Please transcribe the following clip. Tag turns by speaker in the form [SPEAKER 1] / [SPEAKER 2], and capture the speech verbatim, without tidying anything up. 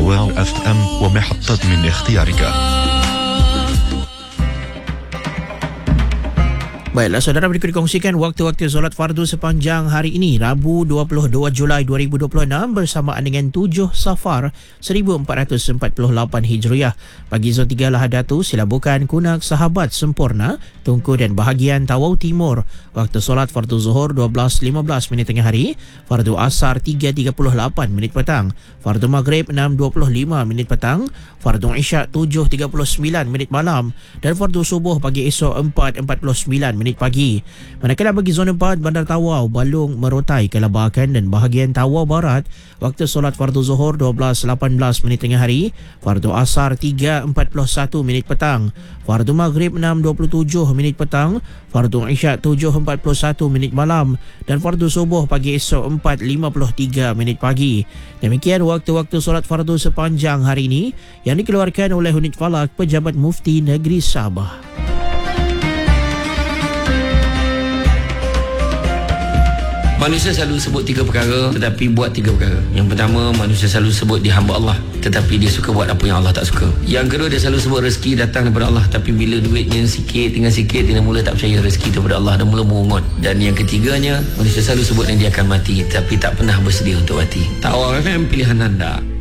[SPEAKER 1] واو اف ام ومحطة من اختيارك.
[SPEAKER 2] Baiklah saudara, berikut dikongsikan waktu-waktu solat fardu sepanjang hari ini, Rabu dua puluh dua Julai dua ribu dua puluh enam bersamaan dengan tujuh Safar seribu empat ratus empat puluh lapan Hijriah. Bagi zon tiga Lahadatu, Silabukan, Kunak, Sahabat, Sempurna, Tunku dan bahagian Tawau Timur. Waktu solat fardu Zuhur dua belas lima belas minit tengah hari, fardu Asar tiga tiga puluh lapan minit petang, fardu Maghrib enam dua puluh lima minit petang, fardu Isyak tujuh tiga puluh sembilan minit malam dan fardu Subuh pagi esok empat empat puluh sembilan minit pagi. Manakala bagi zon empat, Bandar Tawau, Balung, Merotai, Kelabakan dan bahagian Tawau Barat, waktu solat fardu Zuhur dua belas lapan belas minit tengah hari, fardu Asar tiga empat puluh satu minit petang, fardu Maghrib enam dua puluh tujuh minit petang, fardu Isyak tujuh empat puluh satu minit malam dan fardu Subuh pagi esok empat lima puluh tiga minit pagi. Demikian waktu-waktu solat fardu sepanjang hari ini yang dikeluarkan oleh Unit Falak Pejabat Mufti Negeri Sabah.
[SPEAKER 3] Manusia selalu sebut tiga perkara tetapi buat tiga perkara. Yang pertama, manusia selalu sebut dia hamba Allah tetapi dia suka buat apa yang Allah tak suka. Yang kedua, dia selalu sebut rezeki datang daripada Allah tapi bila duitnya sikit tinggal sikit, dia mula tak percaya rezeki itu daripada Allah dan mula mengungut. Dan yang ketiganya, manusia selalu sebut yang dia akan mati tapi tak pernah bersedia untuk mati. Tawau F M, pilihan anda.